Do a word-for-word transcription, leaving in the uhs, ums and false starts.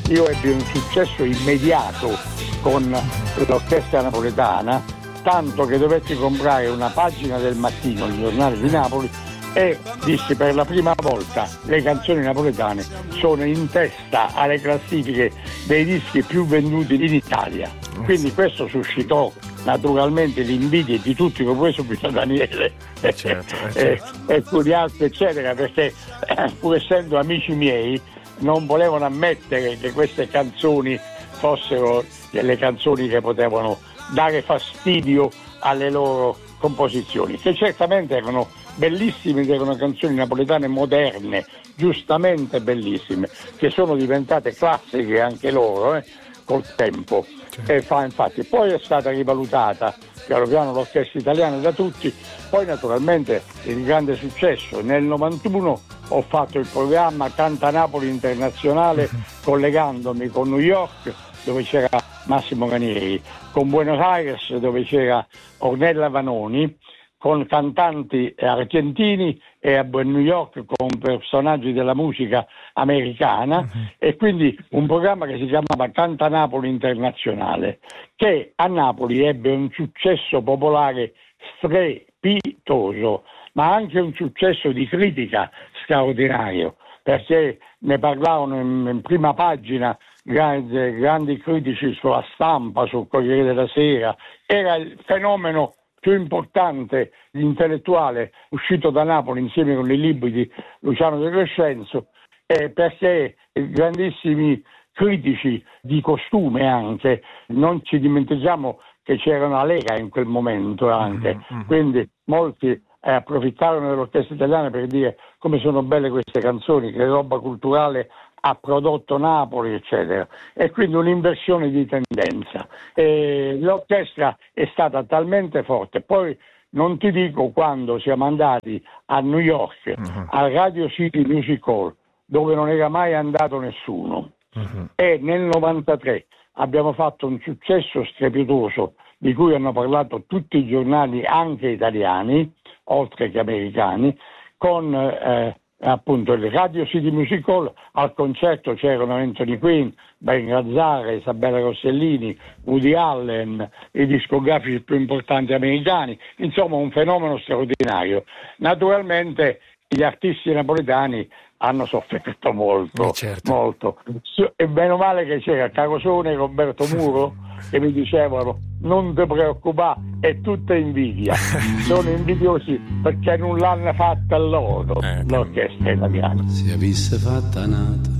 io ebbi un successo immediato con l'orchestra napoletana, tanto che dovetti comprare una pagina del Mattino, il giornale di Napoli, e dissi: per la prima volta le canzoni napoletane sono in testa alle classifiche dei dischi più venduti in Italia. Quindi questo suscitò naturalmente l'invidia di tutti, compreso subito Daniele eh certo, eh certo. e, e Curiazzo eccetera, perché pur essendo amici miei non volevano ammettere che queste canzoni fossero delle canzoni che potevano dare fastidio alle loro composizioni, che certamente erano bellissime, erano canzoni napoletane moderne, giustamente bellissime, che sono diventate classiche anche loro eh, col tempo. Certo. E fa, infatti poi è stata rivalutata piano piano l'orchestra italiana da tutti. Poi naturalmente il grande successo: nel novantuno ho fatto il programma Canta Napoli Internazionale collegandomi con New York, dove c'era Massimo Ganieri, con Buenos Aires, dove c'era Ornella Vanoni, con cantanti argentini, e a New York con personaggi della musica americana, uh-huh. E quindi un programma che si chiamava Canta Napoli Internazionale, che a Napoli ebbe un successo popolare strepitoso, ma anche un successo di critica straordinario, perché ne parlavano in, in prima pagina grandi, grandi critici sulla Stampa, sul Corriere della Sera. Era il fenomeno più importante, intellettuale, uscito da Napoli insieme con i libri di Luciano De Crescenzo, eh, perché grandissimi critici di costume anche, non ci dimentichiamo che c'era una Lega in quel momento anche, mm-hmm. Quindi molti eh, approfittarono dell'orchestra italiana per dire come sono belle queste canzoni, che roba culturale ha prodotto Napoli, eccetera, e quindi un'inversione di tendenza. E l'orchestra è stata talmente forte. Poi non ti dico quando siamo andati a New York, uh-huh. al Radio City Music Hall, dove non era mai andato nessuno, uh-huh. e nel novantatré abbiamo fatto un successo strepitoso di cui hanno parlato tutti i giornali, anche italiani, oltre che americani, con eh, appunto il Radio City Music Hall. Al concerto c'erano Anthony Quinn, Ben Gazzara, Isabella Rossellini, Woody Allen, i discografici più importanti americani, insomma un fenomeno straordinario. Naturalmente gli artisti napoletani hanno sofferto molto, eh certo. molto. E bene o male che c'era Carosone e Roberto Muro che mi dicevano: non ti preoccupare, è tutta invidia, sono invidiosi perché non l'hanno fatta loro, eh, l'orchestra italiana. Si avesse fatta nata